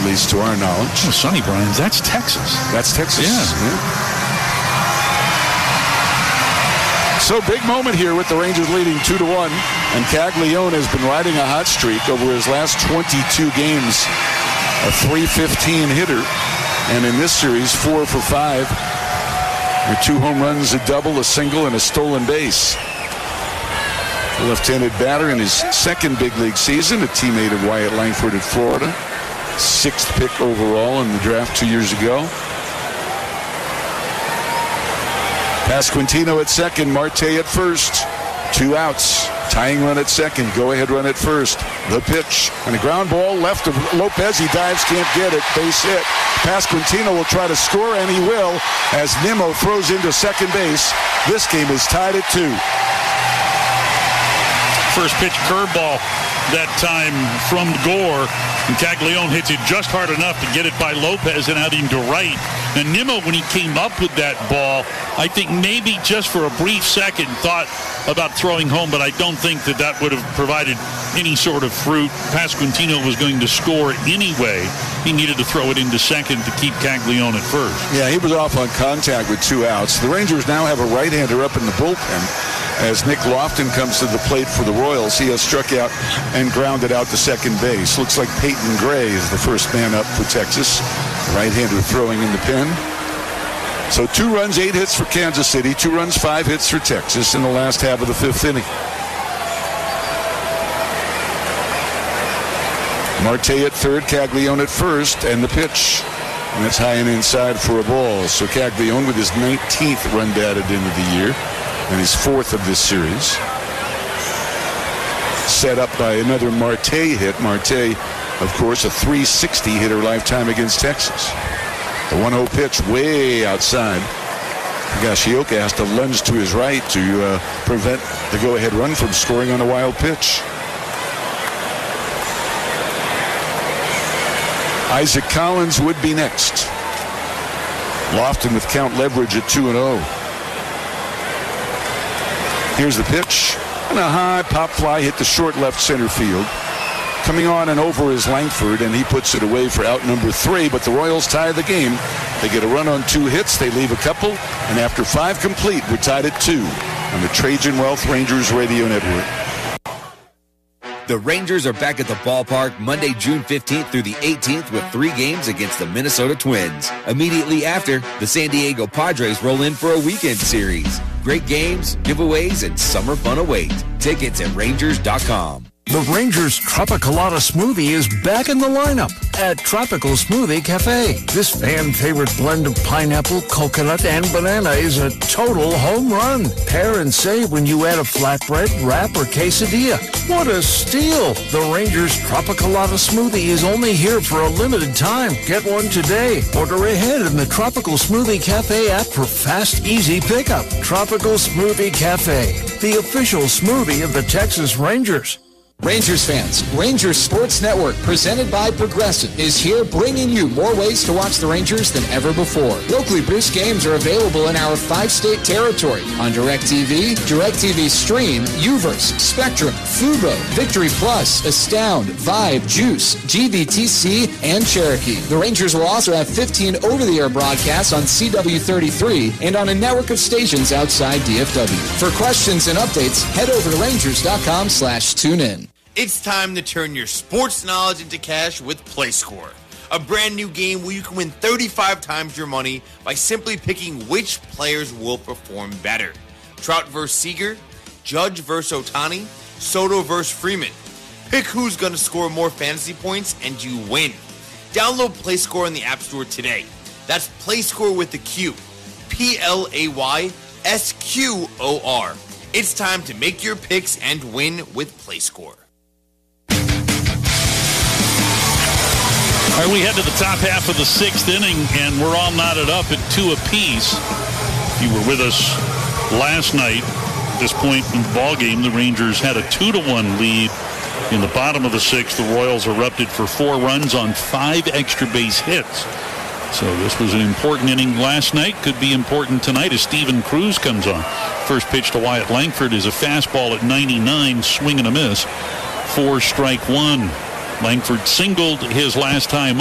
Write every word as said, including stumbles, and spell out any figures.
at least to our knowledge. Oh, Sonny Bryans, that's Texas. That's Texas. Yeah. yeah. So big moment here with the Rangers leading two to one, and Caglione has been riding a hot streak over his last twenty-two games. A three fifteen hitter, and in this series, four for five. With two home runs, a double, a single, and a stolen base. The left-handed batter in his second big league season, a teammate of Wyatt Langford at Florida. Sixth pick overall in the draft two years ago. Pasquantino at second, Marte at first. Two outs. Tying run at second. Go-ahead run at first. The pitch. And a ground ball left of Lopez. He dives, can't get it. Base hit. Pasquantino will try to score, and he will, as Nimmo throws into second base. This game is tied at two. First pitch curveball that time from Gore. And Caglione hits it just hard enough to get it by Lopez and out into right. And Nimmo, when he came up with that ball, I think maybe just for a brief second thought about throwing home, but I don't think that that would have provided any sort of fruit. Pasquantino was going to score anyway. He needed to throw it into second to keep Caglione at first. Yeah, he was off on contact with two outs. The Rangers now have a right-hander up in the bullpen. As Nick Lofton comes to the plate for the Royals, he has struck out and grounded out to second base. Looks like Peyton Gray is the first man up for Texas. Right-hander throwing in the pen. So two runs, eight hits for Kansas City. Two runs, five hits for Texas in the last half of the fifth inning. Marte at third, Caglione at first, and the pitch. And that's high and inside for a ball. So Caglione with his nineteenth run batted into the year. And his fourth of this series. Set up by another Marte hit. Marte, of course, a three sixty hitter lifetime against Texas. The one oh pitch way outside. Higashioka has to lunge to his right to uh, prevent the go-ahead run from scoring on a wild pitch. Isaac Collins would be next. Lofton with count leverage at two and oh. Here's the pitch. And a high pop fly hit the short left center field. Coming on and over is Langford, and he puts it away for out number three. But the Royals tie the game. They get a run on two hits. They leave a couple. And after five complete, we're tied at two on the Trajan Wealth Rangers Radio Network. The Rangers are back at the ballpark Monday, June fifteenth through the eighteenth with three games against the Minnesota Twins. Immediately after, the San Diego Padres roll in for a weekend series. Great games, giveaways, and summer fun await. Tickets at Rangers dot com. The Rangers Tropicalata Smoothie is back in the lineup at Tropical Smoothie Cafe. This fan-favorite blend of pineapple, coconut, and banana is a total home run. Pair and save when you add a flatbread, wrap, or quesadilla. What a steal! The Rangers Tropicalata Smoothie is only here for a limited time. Get one today. Order ahead in the Tropical Smoothie Cafe app for fast, easy pickup. Tropical Smoothie Cafe, the official smoothie of the Texas Rangers. Rangers fans, Rangers Sports Network, presented by Progressive, is here bringing you more ways to watch the Rangers than ever before. Locally produced games are available in our five-state territory on DirecTV, DirecTV Stream, Uverse, Spectrum, Fubo, Victory Plus, Astound, Vibe, Juice, G V T C, and Cherokee. The Rangers will also have fifteen over-the-air broadcasts on C W thirty-three and on a network of stations outside D F W. For questions and updates, head over to Rangers.com slash tune in. It's time to turn your sports knowledge into cash with PlayScore, a brand new game where you can win thirty-five times your money by simply picking which players will perform better. Trout versus Seager, Judge versus Ohtani, Soto versus Freeman. Pick who's going to score more fantasy points and you win. Download PlayScore in the App Store today. That's PlayScore with the Q. P L A Y S Q O R. It's time to make your picks and win with PlayScore. All right, we head to the top half of the sixth inning, and we're all knotted up at two apiece. If you were with us last night, at this point in the ballgame, the Rangers had a two to one lead in the bottom of the sixth. The Royals erupted for four runs on five extra base hits. So this was an important inning last night. Could be important tonight as Steven Cruz comes on. First pitch to Wyatt Langford is a fastball at ninety-nine, swing and a miss. Four strike one. Langford singled his last time